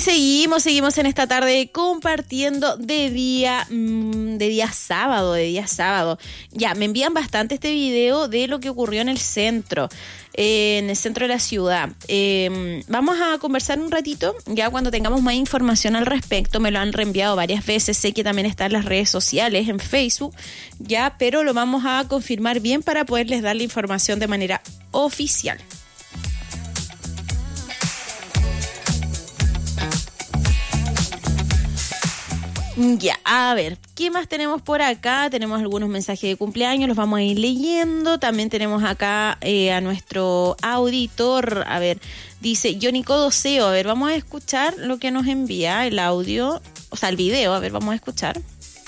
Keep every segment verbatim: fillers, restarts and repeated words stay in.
Y seguimos, seguimos en esta tarde compartiendo de día, mmm, de día sábado, de día sábado. Ya, me envían bastante este video de lo que ocurrió en el centro, eh, en el centro de la ciudad. Eh, vamos a conversar un ratito, ya cuando tengamos más información al respecto. Me lo han reenviado varias veces, sé que también está en las redes sociales, en Facebook, ya, pero lo vamos a confirmar bien para poderles dar la información de manera oficial. Ya, a ver, ¿qué más tenemos por acá? Tenemos algunos mensajes de cumpleaños, los vamos a ir leyendo. También tenemos acá eh, a nuestro auditor, a ver, dice Johnny Codoseo. A ver, vamos a escuchar lo que nos envía el audio, o sea, el video, a ver, vamos a escuchar.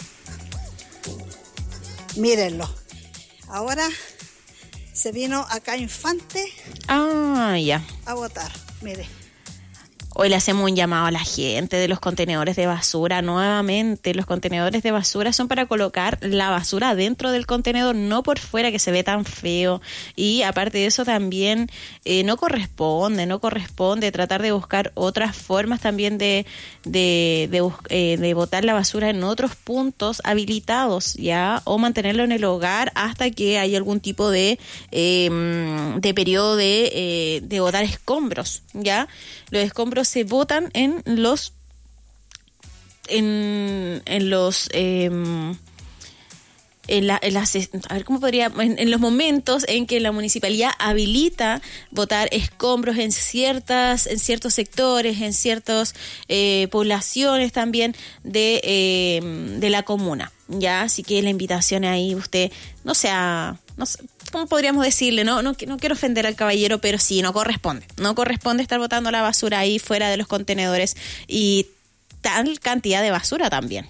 Mírenlo, ahora se vino acá Infante Ah, ya. a votar, mire. Hoy le hacemos un llamado a la gente de los contenedores de basura. Nuevamente, los contenedores de basura son para colocar la basura dentro del contenedor, no por fuera, que se ve tan feo. Y aparte de eso también eh, no corresponde, no corresponde tratar de buscar otras formas también de, de, de, eh, de botar la basura en otros puntos habilitados, ¿ya? O mantenerlo en el hogar hasta que haya algún tipo de, eh, de periodo de, eh, de botar escombros, ¿ya? Los escombros se botan en los en, en los eh, en, la, en las a ver cómo podría en, en los momentos en que la municipalidad habilita botar escombros en ciertas en ciertos sectores, en ciertas eh, poblaciones también de eh, de la comuna, ya, así que la invitación ahí, usted no sea no sé, ¿cómo podríamos decirle? No, no, no quiero ofender al caballero, pero sí, no corresponde. No corresponde estar botando la basura ahí fuera de los contenedores y tal cantidad de basura también.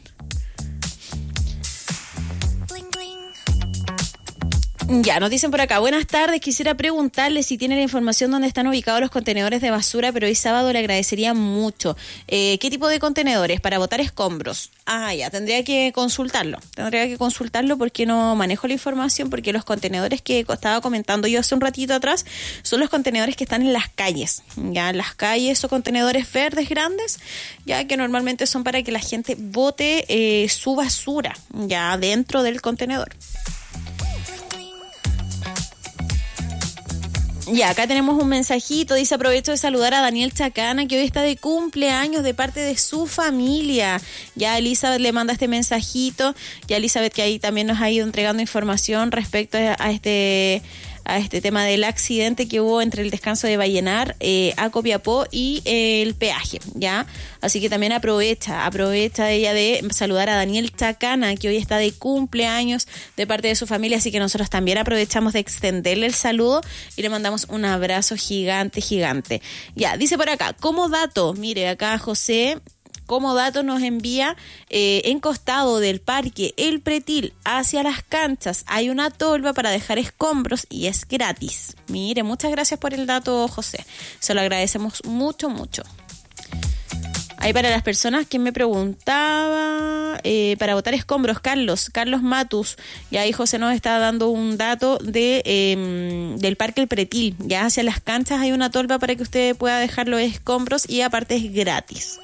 Ya, nos dicen por acá, buenas tardes, quisiera preguntarle si tiene la información dónde están ubicados los contenedores de basura, pero hoy sábado le agradecería mucho. Eh, ¿Qué tipo de contenedores? Para botar escombros. Ah, ya, tendría que consultarlo, tendría que consultarlo porque no manejo la información, porque los contenedores que estaba comentando yo hace un ratito atrás son los contenedores que están en las calles, ya, en las calles o contenedores verdes grandes, ya, que normalmente son para que la gente bote eh, su basura, ya, dentro del contenedor. Ya, acá tenemos un mensajito, dice: aprovecho de saludar a Daniel Chacana, que hoy está de cumpleaños de parte de su familia. Ya Elizabeth le manda este mensajito, ya Elizabeth que ahí también nos ha ido entregando información respecto a este a este tema del accidente que hubo entre el descanso de Vallenar eh, a Copiapó y eh, el peaje, ¿ya? Así que también aprovecha, aprovecha ella de saludar a Daniel Chacana, que hoy está de cumpleaños de parte de su familia, así que nosotros también aprovechamos de extenderle el saludo y le mandamos un abrazo gigante, gigante. Ya, dice por acá, como dato, mire, acá José... Como dato nos envía, eh, en costado del parque El Pretil hacia las canchas hay una tolva para dejar escombros y es gratis. Mire, muchas gracias por el dato, José. Se lo agradecemos mucho, mucho. Ahí para las personas que me preguntaba, eh, para botar escombros, Carlos, Carlos Matus, y ahí José nos está dando un dato de eh, del Parque El Pretil. Ya hacia las canchas hay una tolva para que usted pueda dejar los escombros y aparte es gratis.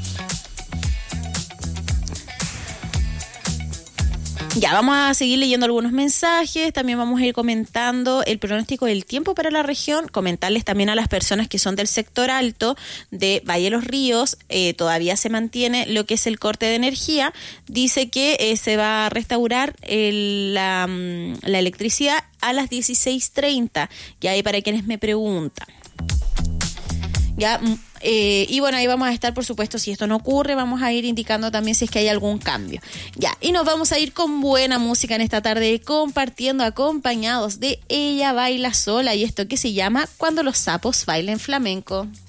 Ya, vamos a seguir leyendo algunos mensajes, también vamos a ir comentando el pronóstico del tiempo para la región, comentarles también a las personas que son del sector alto de Valle de los Ríos, eh, todavía se mantiene lo que es el corte de energía, dice que eh, se va a restaurar el, la, la electricidad a las dieciséis treinta, y ahí para quienes me preguntan. Ya, eh, y bueno, ahí vamos a estar, por supuesto, si esto no ocurre, vamos a ir indicando también si es que hay algún cambio. Ya, y nos vamos a ir con buena música en esta tarde, compartiendo acompañados de Ella Baila Sola, y esto que se llama Cuando los sapos bailen flamenco.